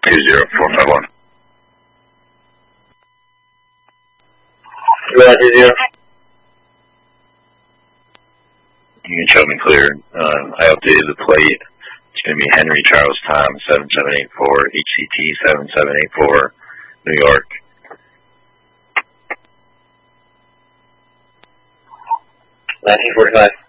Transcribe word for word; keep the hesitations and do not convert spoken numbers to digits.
two zero four five one. two zero. You can show me clear. Uh, I updated the plate. It's going to be Henry Charles Tom seven seven eight four, H C T seven seven eight four, New York. nineteen forty-five.